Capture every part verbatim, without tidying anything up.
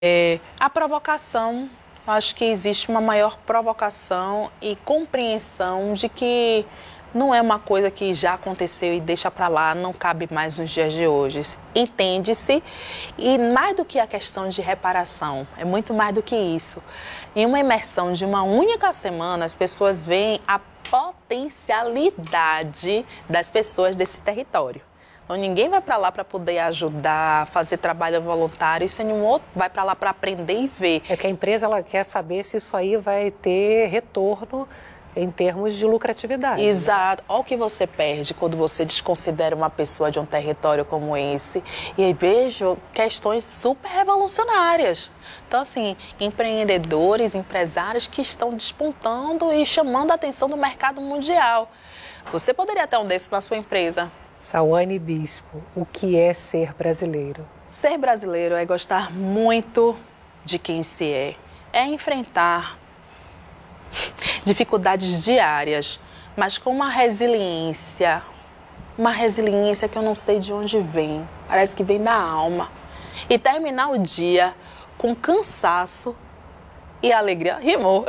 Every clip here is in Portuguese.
É, a provocação, eu acho que existe uma maior provocação e compreensão de que não é uma coisa que já aconteceu e deixa para lá, não cabe mais nos dias de hoje. Entende-se, e mais do que a questão de reparação, é muito mais do que isso. Em uma imersão de uma única semana, as pessoas veem a potencialidade das pessoas desse território. Então, ninguém vai para lá para poder ajudar, fazer trabalho voluntário, e se nenhum outro vai para lá para aprender e ver. É que a empresa ela quer saber se isso aí vai ter retorno em termos de lucratividade. Exato. Olha o que você perde quando você desconsidera uma pessoa de um território como esse. E aí vejo questões super revolucionárias. Então, assim, empreendedores, empresários que estão despontando e chamando a atenção do mercado mundial. Você poderia ter um desses na sua empresa. Sawane Bispo, o que é ser brasileiro? Ser brasileiro é gostar muito de quem se é. É enfrentar dificuldades diárias, mas com uma resiliência. Uma resiliência que eu não sei de onde vem. Parece que vem da alma. E terminar o dia com cansaço e alegria. Rimou.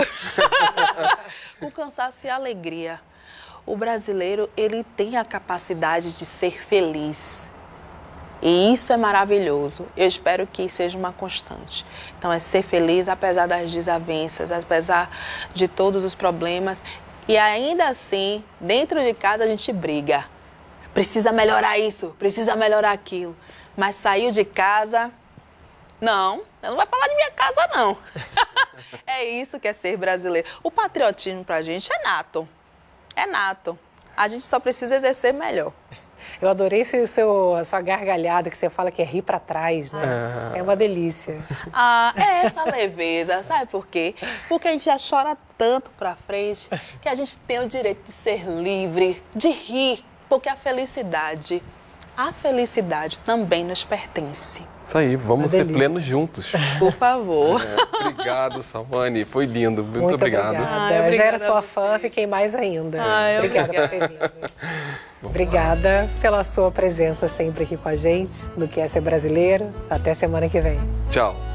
Com cansaço e alegria. O brasileiro, ele tem a capacidade de ser feliz. E isso é maravilhoso. Eu espero que seja uma constante. Então, é ser feliz apesar das desavenças, apesar de todos os problemas. E ainda assim, dentro de casa, a gente briga. Precisa melhorar isso, precisa melhorar aquilo. Mas saiu de casa... Não, eu não vai falar de minha casa, não. É isso que é ser brasileiro. O patriotismo pra gente é nato. É nato. A gente só precisa exercer melhor. Eu adorei esse seu, a sua gargalhada, que você fala que é rir pra trás, né? Ah. É uma delícia. Ah, é essa leveza, sabe por quê? Porque a gente já chora tanto pra frente que a gente tem o direito de ser livre, de rir, porque a felicidade, a felicidade também nos pertence. Isso aí, vamos ser plenos juntos. Por favor. É, obrigado, Sawane. Foi lindo. Muito, Muito obrigado. Obrigada. Ai, obrigada. Já era sua fã, fiquei mais ainda. Ai, obrigada por ter vindo. Obrigada pela sua presença sempre aqui com a gente, no Que é Ser Brasileiro. Até semana que vem. Tchau.